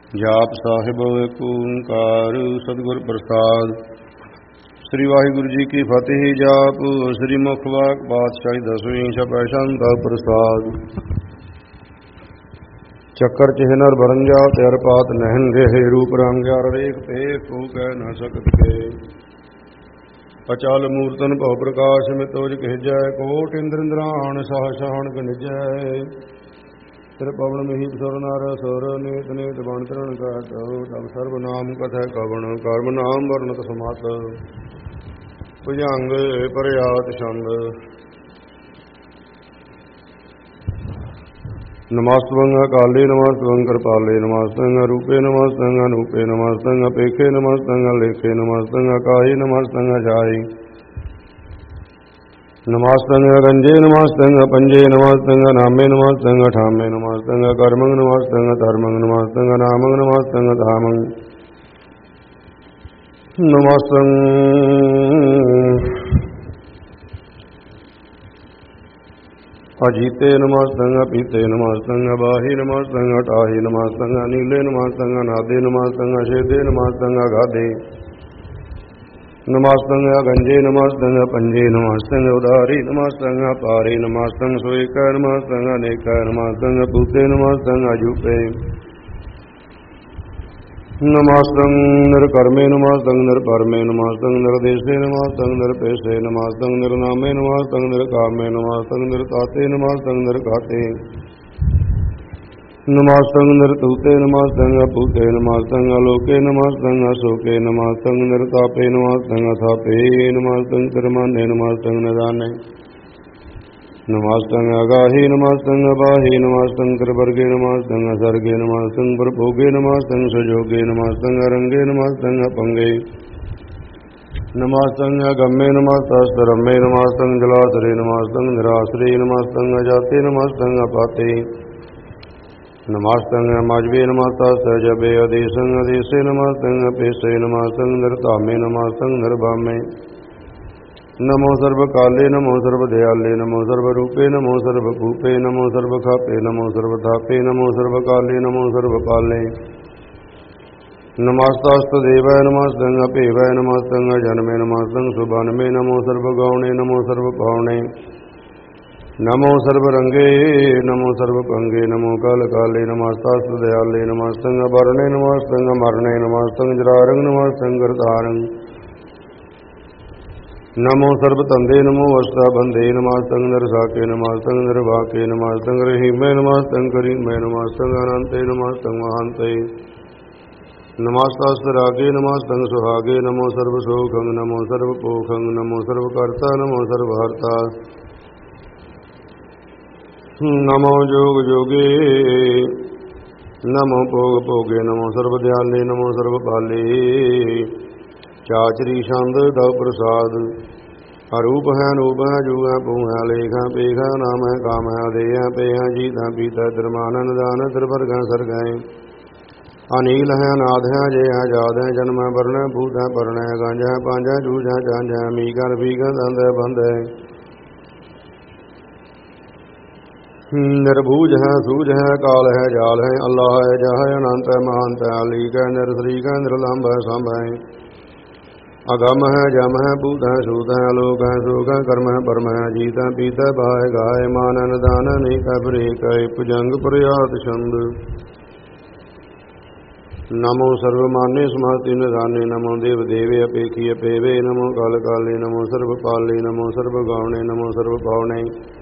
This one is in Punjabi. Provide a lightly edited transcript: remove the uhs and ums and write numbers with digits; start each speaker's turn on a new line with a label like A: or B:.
A: ਜਾਪ ਸਾਹਿਬ ਏਕ ਓੰਕਾਰ ਸਤਿਗੁਰ ਪ੍ਰਸਾਦ। ਸ੍ਰੀ ਵਾਹਿਗੁਰੂ ਜੀ ਕੀ ਫਤਿਹ। ਜਾਪ ਸ੍ਰੀ ਮੁਖ ਵਾਕ ਪਾਤਸ਼ਾਹੀ ਦਸਵੀਂ ਛਪੈ ਛੰਦ ਪ੍ਰਸਾਦ। ਚੱਕਰ ਚਿਹ ਨਰ ਬਰੰਜਾ ਤਿਰ ਪਾਤ ਨਹਿਨ ਰਹੇ ਰੂਪ ਰੰਗਿਆ ਰੇਖ ਤੇ ਕੋ ਕਹਿ ਨ ਸਕਤ ਕੇ। ਅਚਲ ਮੂਰਤਨ ਭਉ ਪ੍ਰਕਾਸ਼ ਮਿਤੋਜ ਕਹਿਜੈ ਕੋਟ ਇੰਦਰ ਇੰਦਰਾਣ ਸਾਹ ਸਾਹਣ ਗਨਿਜੈ। ਤੇਰੇ ਪਵਨ ਮਹੀ ਸੁਰ ਨਰ ਸੁਰ ਨੇਤ ਨੇਤ ਬਣ ਤਰਨ ਕਹਤ ਤਬ ਸਰਬ ਨਾਮ ਕਥੈ ਕਵਣ ਕਰਮ ਨਾਮ ਵਰਨਤ ਸਮਤ ਭੁਜੰਗ ਪਰਿਆਤ ਛੰਦ। ਨਮਸਤੰ ਅਕਾਲੇ ਨਮਸਤੰ ਕਿਰਪਾਲੇ ਨਮਸਤੰ ਰੂਪੇ ਨਮਸਤੰ ਅਨੂਪੇ ਨਮਸਤੰ ਅਪੇਖੇ ਨਮਸਤੰ ਲੇਖੇ ਨਮਸਤੰ ਅਕਾਹੀ ਨਮਸਤੰ ਅਜਾਈ ਨਮਸਤੰ ਗੰਜੇ ਨਮਸਤੰ ਪੰਜੇ ਨਮਸਤੰ ਨਾਮੇ ਨਮਸਤੰ ਠਾਮੇ ਨਮਸਤੰ ਕਰਮੰ ਨਮਸਤੰ ਧਰਮੰ ਨਮਸਤੰ ਨਾਮੰ ਨਮਸਤੰ ਧਾਮੰ ਨਮਸਤੰ ਅਜੀਤੇ ਨਮਸਤੰ ਪੀਤੇ ਨਮਸਤੰ ਬਾਹੀ ਨਮਸਤੰ ਅਟਾਹੀ ਨਮਸਤੰ ਨੀਲੇ ਨਮਸਤੰ ਨਾਦੇ ਨਮਸਤੰ ਛੇਦੇ ਨਮਸਤੰ ਅਗਾਧੇ ਨਮਸਤੰ ਗੰਜੇ ਨਮਸਤੰ ਪੰਜੇ ਨਮਸਤੰ ਉਦਾਰੀ ਨਮਸਤੰ ਪਾਰੇ ਨਮਸਤੰ ਸੋਇਕੈ ਨਮਸਤੰ ਅਨੇਕੈ ਨਮਸਤੰ ਪੂਤੇ ਨਮਸਤੰ ਅਜੂਪੇ ਨਮਸਤੰ ਨਿਰਕਰਮੇ ਨਮਸਤੰ ਨਿਰਪਰਮੇ ਨਮਸਤੰ ਨਿਰਦੇਸ਼ੇ ਨਮਸਤੰ ਨਿਰਪੇਸ਼ੇ ਨਮਸਤੰ ਨਿਰਨਾਮੇ ਨਮਸਤੰ ਨਿਰਕਾਮੇ ਨਮਸਤੰ ਨਿਰਤਾਤੇ ਨਮਸਤੰ ਨਿਰਘਾਤੇ ਨਮਸਤੰ ਨਿਰਤੂਤੇ ਨਮਸਤੰ ਅਪੂਤੇ ਨਮਸਤੰ ਅਲੋਕੇ ਨਮਸਤੰ ਅਸ਼ੋਕੇ ਨਮਸਤੰ ਨਿਰਤਾਪੇ ਨਮਸਤੰ ਅਥਾਪੇ ਨਮਸਤੰ ਤਿਰਮਾਨੇ ਨਮਸਤੰ ਨਿਦਾਨੇ ਨਮਸਤੰ ਅਗਾਹੀ ਨਮਸਤੰ ਅਬਾਹੀ ਨਮਸਤੰ ਤਿਰਵਰਗੇ ਨਮਸਤੰ ਅਸਰਗੇ ਨਮਸਤੰ ਪਰਭੋਗੇ ਨਮਸਤੰ ਸੁਜੋਗੇ ਨਮਸਤੰ ਅਰੰਗੇ ਨਮਸਤੰ ਅਪੰਗੇ ਨਮਸਤੰ ਅਗੰਮੇ ਨਮਸਤਸਰਮੇ ਨਮਸਤੰ ਜਲਾਸਰੇ ਨਮਸਤੰ ਨਿਰਾਸਰੇ ਨਮਸਤੰ ਅਜਾਤੇ ਨਮਸਤੰ ਅਪਾਤੇ ਨਮਸਤੰ ਮਜਵੇ ਨਮਸਤਸੈ ਜਪੇ ਅਦੇਸੰ ਅਦੇਸੇ ਨਮਸਤੰ ਅਪੇਸੇ ਨਮਸਤੰ ਨਿਰਧਾਮੇ ਨਮਸਤੰ ਨਿਰਭਾਮੇ ਨਮੋ ਸਰਬ ਕਾਲੇ ਨਮੋ ਸਰਬ ਦਿਆਲੇ ਨਮੋ ਸਰਬ ਰੂਪੇ ਨਮੋ ਸਰਬ ਭੂਪੇ ਨਮੋ ਸਰਬ ਖਾਪੇ ਨਮੋ ਸਰਬ ਥਾਪੇ ਨਮੋ ਸਰਬ ਕਾਲੇ ਨਮੋ ਸਰਬ ਪਾਲੇ ਨਮਸਤਸਤ ਦੇਵੈ ਨਮਸਤੰ ਅਭੇਵੈ ਨਮਸਤੰ ਅਜਨਮੇ ਨਮਸਤੰ ਸੁਭਨਮੇ ਨਮੋ ਸਰਬ ਗੌਣੇ ਨਮੋ ਸਰਬ ਪਾਉਣੇ ਨਮੋ ਸਰਬ ਰੰਗੇ ਨਮੋ ਸਰਬ ਪੰਗੇ ਨਮੋ ਕਲ ਕਾਲੇ ਨਮਸਤਸਤ ਦਿਆਲੇ ਨਮਸਤੰ ਅਬਰਣੇ ਨਮਸਤੰ ਅਮਰਣੇ ਨਮਸਤੰ ਜਰਾਰੰਗ ਨਮਸਤੰ ਗਰਧਾਰੰ ਨਮੋ ਸਰਬ ਧੰਦੇ ਨਮੋ ਅਸ਼ਟਾ ਬੰਦੇ ਨਮਸਤੰ ਨਿਰਸਾਕੇ ਨਮਸਤੰ ਨਿਰਵਾਕੇ ਨਮਸਤੰ ਰਹੀਮੇ ਨਮਸਤੰ ਕਰੀਮੇ ਨਮਸਤੰ ਅਨੰਤੇ ਨਮਸਤੰ ਮਹਾੰਤੇ ਨਮਸਤਸਤ ਰਾਗੇ ਨਮਸਤੰ ਸੁਹਾਗੇ ਨਮੋ ਸਰਬ ਸੋਖੰ ਨਮੋ ਸਰਬ ਪੋਖੰ ਨਮੋ ਸਰਬ ਕਰਤਾ ਨਮੋ ਸਰਬ ਹਰਤਾ ਨਮੋ ਜੋਗ ਜੋਗੇ ਨਮੋ ਭੋਗ ਭੋਗੇ ਨਮੋ ਸਰਬ ਦਿਆਲੇ ਨਮੋ ਸਰਬ ਪਾਲੇ ਚਾਚਰੀ ਛੰਦ ਦਉ ਪ੍ਰਸਾਦ ਅਰੂਪ ਹੈ ਨੂਪ ਹੈ ਜੂ ਹੈ ਭੂ ਹੈ ਲੇਖ ਹੈ ਪੇਖ ਹੈ ਨਾਮ ਹੈ ਕਾਮ ਹੈ ਦੇ ਹੈ ਪੇ ਹੈ ਜੀਤ ਹੈ ਪੀਤ ਹੈ ਧਰਮਾਨ ਨਿਦਾਨ ਤਿਰਵਰਗ ਹੈ ਸਰਗ ਹੈ ਅਨੀਲ ਹੈ ਨਾਦ ਹੈ ਜੇ ਹੈ ਜਾਦ ਹੈ ਜਨਮ ਹੈ ਵਰਨ ਹੈ ਭੂਤ ਹੈ ਪਰਨ ਹੈ ਗੰਜ ਹੈ ਪੰਜ ਹੈ ਜੂਝ ਹੈ ਜੰਜ ਹੈ ਮੀਕ ਹੈ ਰਫੀਕ ਹੈ ਦੰਦ ਹੈ ਬੰਦ ਹੈ ਨਿਰਭੂਜ ਹੈ ਸੂਝ ਹੈ ਕਾਲ ਹੈ ਜਾਲ ਹੈ ਅੱਲਾਹ ਹੈ ਜਹ ਹੈ ਅਨੰਤ ਹੈ ਮਹੰਤ ਹੈ ਅਲੀਕ ਹੈ ਨਿਰਸਰੀਕ ਹੈ ਨਿਰਲੰਭ ਹੈ ਸੰਭ ਹੈ ਅਗਮ ਹੈ ਜਮ ਹੈ ਭੂਤ ਹੈ ਸੂਤ ਹੈ ਅਲੋਕ ਹੈ ਸੋਖ ਹੈ ਕਰਮ ਹੈ ਪਰਮ ਹੈ ਜੀਤ ਹੈ ਪੀਤ ਹੈ ਬਾਹ ਹੈ ਗਾਹ ਹੈ ਮਾਨ ਹੈ ਨਿਦਾਨ ਹੈ ਅਨੇਕ ਹੈ ਬਰੇਕ ਹੈ ਭੁਜੰਗ ਪਰਿਆਤ ਛੰਦ। ਨਮੋ ਸਰਬ ਮਾਨੇ ਸਮਾਤੀ ਨਿਦਾਨੇ ਨਮੋ ਦੇਵ ਦੇਵੇ ਅਪੇਖੀ ਅਪੇਵੇ ਨਮੋ ਕਲ ਕਾਲੇ ਨਮੋ ਸਰਬ ਪਾਲੇ ਨਮੋ ਸਰਬ ਗਾਉਣੇ ਨਮੋ ਸਰਬ ਪਾਉਣੇ